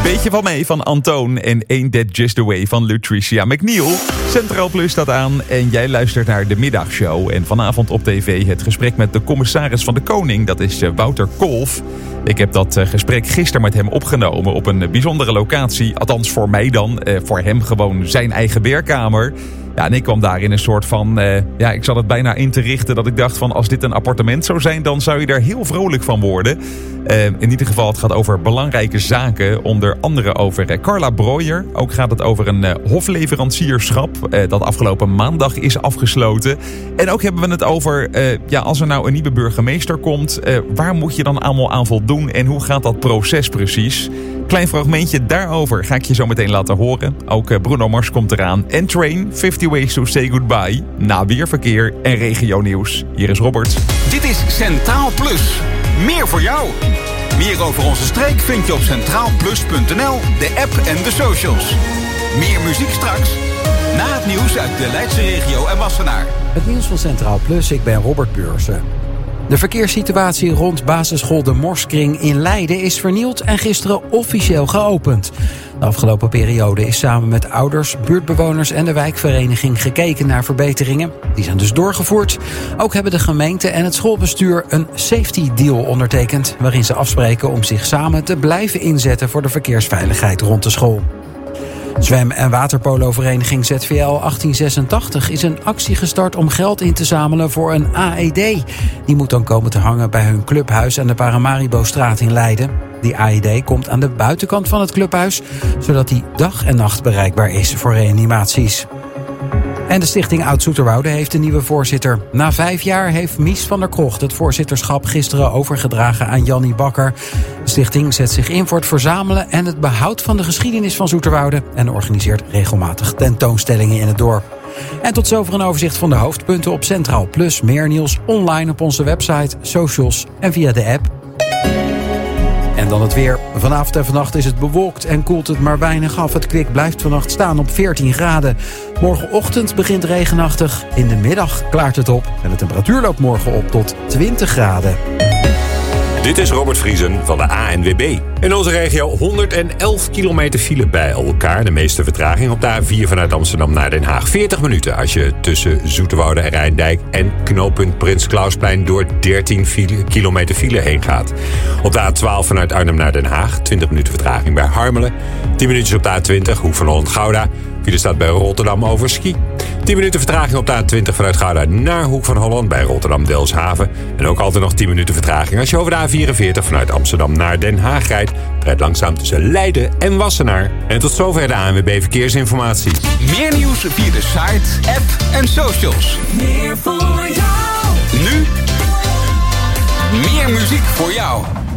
Beetje van mee van Antoon en Ain't That Just The Way van Lutricia McNeil. Centraal Plus staat aan en jij luistert naar de middagshow. En vanavond op tv het gesprek met de commissaris van de Koning. Dat is Wouter Kolff. Ik heb dat gesprek gisteren met hem opgenomen op een bijzondere locatie. Althans voor mij dan. Voor hem gewoon zijn eigen werkkamer. Ja, en ik kwam daar in een soort van... ik zat het bijna in te richten dat ik dacht van... als dit een appartement zou zijn, dan zou je daar heel vrolijk van worden. In ieder geval, het gaat over belangrijke zaken. Onder andere over Carla Breuer. Ook gaat het over een hofleverancierschap... dat afgelopen maandag is afgesloten. En ook hebben we het over... als er nou een nieuwe burgemeester komt... waar moet je dan allemaal aan voldoen... en hoe gaat dat proces precies... Klein fragmentje daarover ga ik je zo meteen laten horen. Ook Bruno Mars komt eraan. En Train, 50 Ways to Say Goodbye. Na weerverkeer en regio-nieuws. Hier is Robert. Dit is Centraal Plus. Meer voor jou. Meer over onze streek vind je op centraalplus.nl, de app en de socials. Meer muziek straks. Na het nieuws uit de Leidse regio en Wassenaar. Het nieuws van Centraal Plus, ik ben Robert Beursen. De verkeerssituatie rond basisschool De Morskring in Leiden is vernieuwd en gisteren officieel geopend. De afgelopen periode is samen met ouders, buurtbewoners en de wijkvereniging gekeken naar verbeteringen. Die zijn dus doorgevoerd. Ook hebben de gemeente en het schoolbestuur een safety deal ondertekend, waarin ze afspreken om zich samen te blijven inzetten voor de verkeersveiligheid rond de school. Zwem- en waterpolovereniging ZVL 1886 is een actie gestart om geld in te zamelen voor een AED. Die moet dan komen te hangen bij hun clubhuis aan de Paramaribo-straat in Leiden. Die AED komt aan de buitenkant van het clubhuis, zodat die dag en nacht bereikbaar is voor reanimaties. En de stichting Oud-Zoeterwoude heeft een nieuwe voorzitter. Na 5 jaar heeft Mies van der Krocht het voorzitterschap gisteren overgedragen aan Jannie Bakker. De stichting zet zich in voor het verzamelen en het behoud van de geschiedenis van Zoeterwoude en organiseert regelmatig tentoonstellingen in het dorp. En tot zover een overzicht van de hoofdpunten op Centraal Plus. Meer nieuws online op onze website, socials en via de app. En dan het weer. Vanavond en vannacht is het bewolkt en koelt het maar weinig af. Het kwik blijft vannacht staan op 14 graden. Morgenochtend begint regenachtig. In de middag klaart het op. En de temperatuur loopt morgen op tot 20 graden. Dit is Robert Vriesen van de ANWB. In onze regio 111 kilometer file bij elkaar. De meeste vertraging op de A4 vanuit Amsterdam naar Den Haag. 40 minuten als je tussen Zoeterwoude en Rijndijk en knooppunt Prins Klausplein door 13 kilometer file heen gaat. Op de A12 vanuit Arnhem naar Den Haag. 20 minuten vertraging bij Harmelen. 10 minuutjes op de A20, Hoek van Holland-Gouda. File staat bij Rotterdam over Schie. 10 minuten vertraging op de A20 vanuit Gouda naar Hoek van Holland bij Rotterdam-Delfshaven. En ook altijd nog 10 minuten vertraging als je over de A44 vanuit Amsterdam naar Den Haag rijdt. Rijdt langzaam tussen Leiden en Wassenaar. En tot zover de ANWB Verkeersinformatie. Meer nieuws via de site, app en socials. Meer voor jou. Nu meer muziek voor jou.